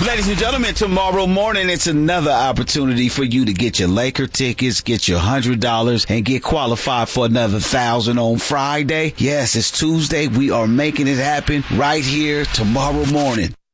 Ladies and gentlemen, tomorrow morning, it's another opportunity for you to get your Laker tickets, get your $100, and get qualified for another $1,000 on Friday. Yes, it's Tuesday. We are making it happen right here tomorrow morning.